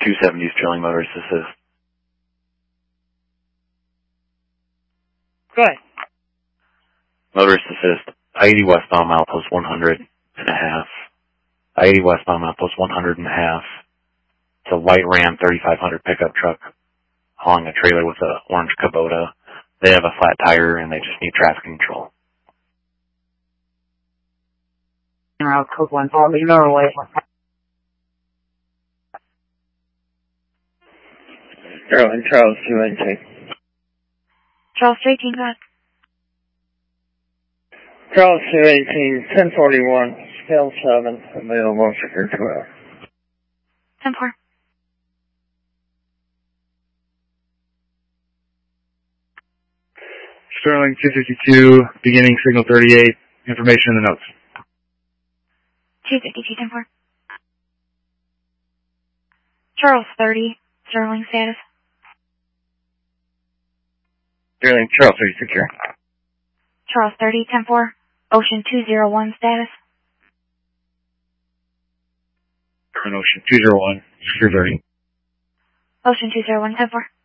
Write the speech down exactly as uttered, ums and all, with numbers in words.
two seventy Sterling Motorist Assist. Go ahead. Motorist Assist. I eighty westbound milepost one hundred and a half. I eighty westbound milepost one hundred and a half. It's a white Ram thirty-five hundred pickup truck hauling a trailer with an orange Kubota. They have a flat tire and they just need traffic control. Route code one four, Norway. Sterling, Charles two eighteen. Charles two eighteen, go ahead. Charles two eighteen, ten forty-one, scale seven, available secure twelve. ten four. Sterling two fifty-two, beginning signal thirty-eight, information in the notes. two fifty-two, ten four. Charles thirty, Sterling status. Sterling, Charles thirty, secure. Charles thirty, ten four. Ocean two zero one status. Ocean two zero one, secure thirty. Ocean two zero one, ten four.